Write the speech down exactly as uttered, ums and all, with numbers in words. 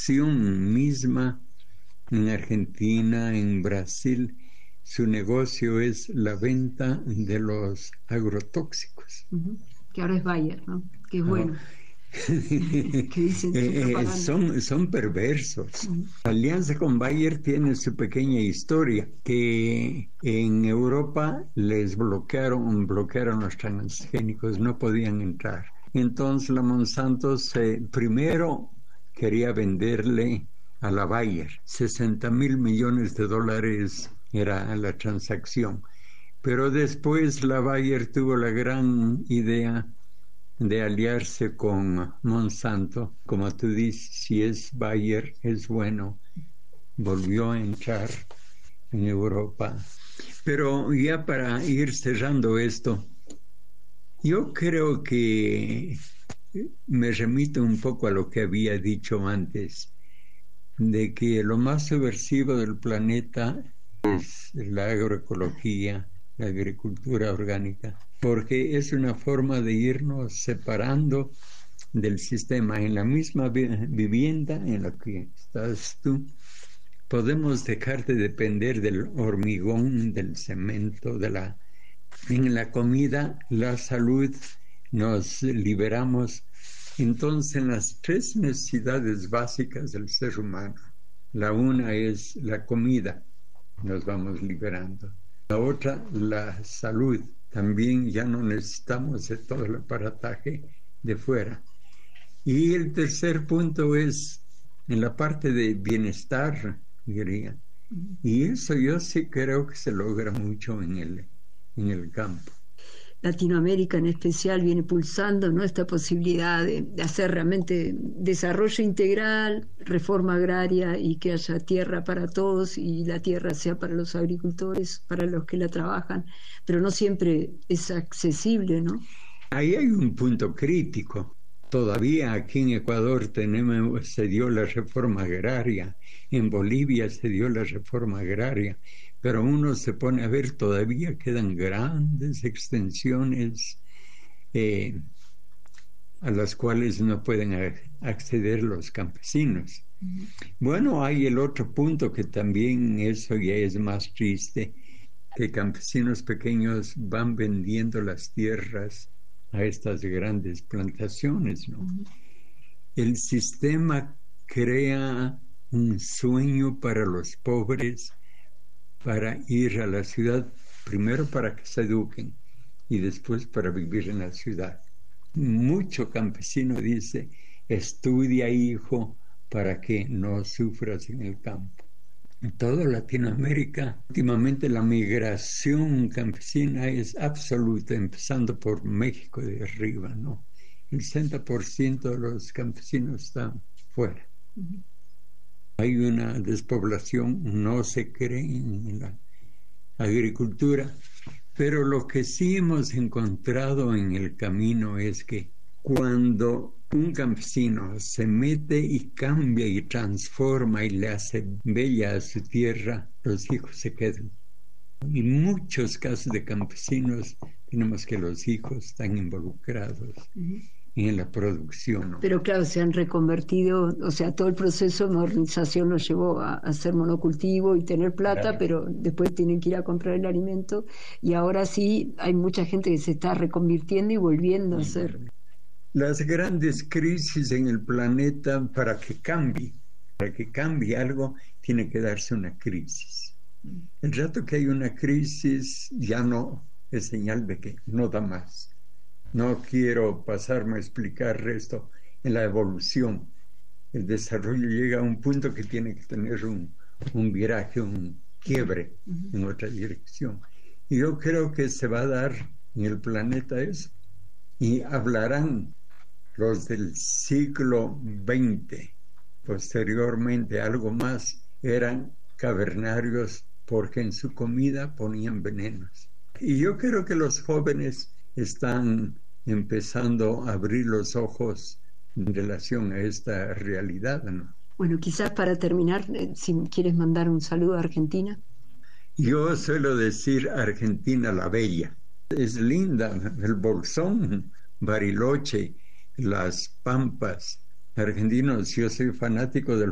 producción misma en Argentina, en Brasil, su negocio es la venta de los agrotóxicos. Uh-huh. Que ahora es Bayer, ¿no? Que es bueno. que dicen eh, eh, son, son perversos. Uh-huh. La alianza con Bayer tiene su pequeña historia, que en Europa les bloquearon, bloquearon los transgénicos, no podían entrar. Entonces la Monsanto se, primero quería venderle a la Bayer, sesenta mil millones de dólares era la transacción, pero después la Bayer tuvo la gran idea de aliarse con Monsanto. Como tú dices, si es Bayer, es bueno. Volvió a entrar en Europa. Pero ya para ir cerrando esto, yo creo que me remito un poco a lo que había dicho antes, de que lo más subversivo del planeta es la agroecología, la agricultura orgánica, porque es una forma de irnos separando del sistema. En la misma vivienda en la que estás tú, podemos dejar de depender del hormigón, del cemento, de la... En la comida, la salud, nos liberamos. Entonces, en las tres necesidades básicas del ser humano, la una es la comida, nos vamos liberando. La otra, la salud. También ya no necesitamos de todo el aparataje de fuera. Y el tercer punto es en la parte de bienestar, diría. Y eso yo sí creo que se logra mucho en el, en el campo. Latinoamérica en especial viene pulsando, ¿no?, esta posibilidad de, de hacer realmente desarrollo integral, reforma agraria y que haya tierra para todos y la tierra sea para los agricultores, para los que la trabajan, pero no siempre es accesible, ¿no? Ahí hay un punto crítico. Todavía aquí en Ecuador tenemos, se dio la reforma agraria, en Bolivia se dio la reforma agraria, pero uno se pone a ver, todavía quedan grandes extensiones eh, a las cuales no pueden acceder los campesinos. Uh-huh. Bueno, hay el otro punto que también eso ya es más triste, que campesinos pequeños van vendiendo las tierras a estas grandes plantaciones, ¿no? Uh-huh. El sistema crea un sueño para los pobres, para ir a la ciudad, primero para que se eduquen y después para vivir en la ciudad. Mucho campesino dice, estudia, hijo, para que no sufras en el campo. En toda Latinoamérica, últimamente la migración campesina es absoluta, empezando por México de arriba, ¿no? El sesenta por ciento de los campesinos están fuera. Uh-huh. Hay una despoblación, no se cree en la agricultura, pero lo que sí hemos encontrado en el camino es que cuando un campesino se mete y cambia y transforma y le hace bella a su tierra, los hijos se quedan. Y muchos casos de campesinos tenemos que los hijos están involucrados uh-huh. en la producción, ¿no? Pero claro, se han reconvertido, o sea, todo el proceso de modernización los llevó a hacer monocultivo y tener plata, claro. Pero después tienen que ir a comprar el alimento y ahora sí hay mucha gente que se está reconvirtiendo y volviendo a hacer. Las grandes crisis en el planeta, para que cambie, para que cambie algo, tiene que darse una crisis. El rato que hay una crisis ya no es señal de que no da más. No quiero pasarme a explicar esto en la evolución. El desarrollo llega a un punto que tiene que tener un, un viraje, un quiebre uh-huh. en otra dirección. Y yo creo que se va a dar en el planeta eso. Y hablarán los del siglo veinte, posteriormente algo más, eran cavernarios porque en su comida ponían venenos. Y yo creo que los jóvenes están empezando a abrir los ojos en relación a esta realidad, ¿no? Bueno, quizás para terminar, si quieres mandar un saludo a Argentina. Yo suelo decir Argentina la Bella. Es linda, el Bolsón, Bariloche, las Pampas. Argentinos, yo soy fanático del